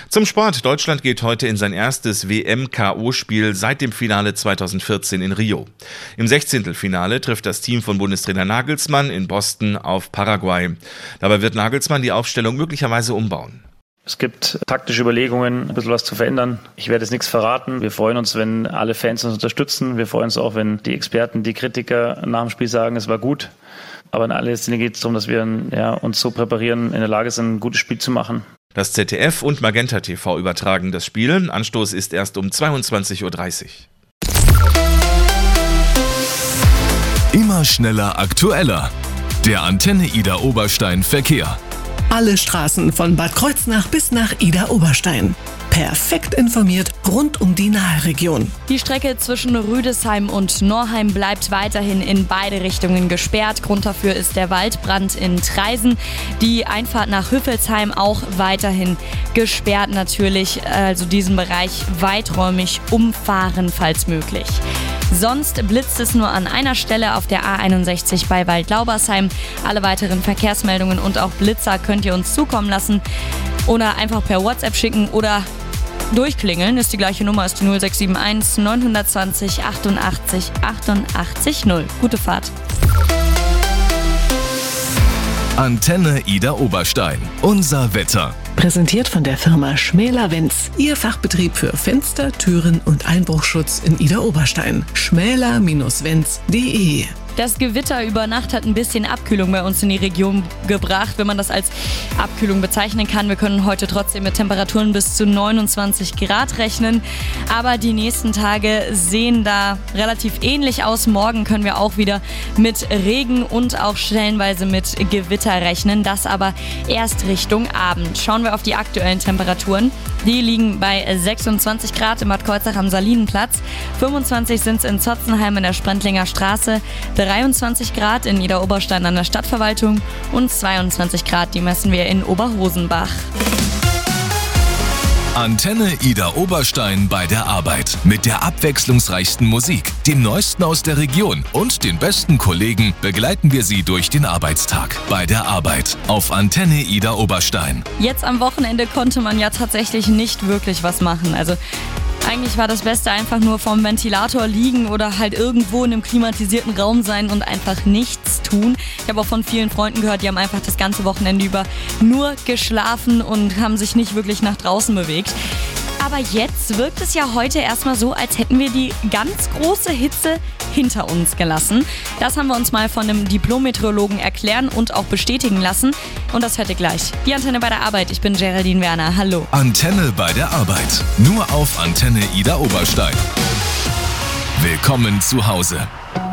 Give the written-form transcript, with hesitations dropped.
Zum Sport. Deutschland geht heute in sein erstes WM-KO-Spiel seit dem Finale 2014 in Rio. Im 16. Trifft das Team von Bundestrainer Nagelsmann in Boston auf Paraguay. Dabei wird Nagelsmann die Aufstellung möglicherweise umbauen. Es gibt taktische Überlegungen, ein bisschen was zu verändern. Ich werde jetzt nichts verraten. Wir freuen uns, wenn alle Fans uns unterstützen. Wir freuen uns auch, wenn die Experten, die Kritiker nach dem Spiel sagen, es war gut. Aber in allererster Linie geht es darum, dass wir uns so präparieren, in der Lage sind, ein gutes Spiel zu machen. Das ZDF und Magenta TV übertragen das Spiel. Anstoß ist erst um 22:30 Uhr. Immer schneller, aktueller. Der Antenne Idar Oberstein Verkehr. Alle Straßen von Bad Kreuznach bis nach Idar Oberstein. Perfekt informiert rund um die Nahregion. Die Strecke zwischen Rüdesheim und Norheim bleibt weiterhin in beide Richtungen gesperrt. Grund dafür ist der Waldbrand in Traisen. Die Einfahrt nach Hüffelsheim auch weiterhin gesperrt natürlich. Also diesen Bereich weiträumig umfahren, falls möglich. Sonst blitzt es nur an einer Stelle auf der A61 bei Waldlaubersheim. Alle weiteren Verkehrsmeldungen und auch Blitzer könnt ihr uns zukommen lassen oder einfach per WhatsApp schicken oder durchklingeln. Ist die gleiche Nummer, ist die 0671 920 88 88 0. Gute Fahrt. Antenne Idar Oberstein. Unser Wetter. Präsentiert von der Firma Schmäler-Wenz. Ihr Fachbetrieb für Fenster, Türen und Einbruchschutz in Idar Oberstein. schmäler-wenz.de. Das Gewitter über Nacht hat ein bisschen Abkühlung bei uns in die Region gebracht, wenn man das als Abkühlung bezeichnen kann. Wir können heute trotzdem mit Temperaturen bis zu 29 Grad rechnen. Aber die nächsten Tage sehen da relativ ähnlich aus. Morgen können wir auch wieder mit Regen und auch stellenweise mit Gewitter rechnen. Das aber erst Richtung Abend. Schauen wir auf die aktuellen Temperaturen. Die liegen bei 26 Grad in Bad Kreuznach am Salinenplatz. 25 sind es in Zotzenheim in der Sprendlinger Straße. 23 Grad in Idar Oberstein an der Stadtverwaltung und 22 Grad, die messen wir in Oberhosenbach. Antenne Idar Oberstein bei der Arbeit. Mit der abwechslungsreichsten Musik, dem Neuesten aus der Region und den besten Kollegen begleiten wir Sie durch den Arbeitstag. Bei der Arbeit auf Antenne Idar Oberstein. Jetzt am Wochenende konnte man ja tatsächlich nicht wirklich was machen. Also eigentlich war das Beste einfach nur vorm Ventilator liegen oder halt irgendwo in einem klimatisierten Raum sein und einfach nichts tun. Ich habe auch von vielen Freunden gehört, die haben einfach das ganze Wochenende über nur geschlafen und haben sich nicht wirklich nach draußen bewegt. Aber jetzt wirkt es ja heute erstmal so, als hätten wir die ganz große Hitze hinter uns gelassen. Das haben wir uns mal von einem Diplom-Meteorologen erklären und auch bestätigen lassen. Und das hört ihr gleich. Die Antenne bei der Arbeit. Ich bin Geraldine Werner. Hallo. Antenne bei der Arbeit. Nur auf Antenne Idar Oberstein. Willkommen zu Hause.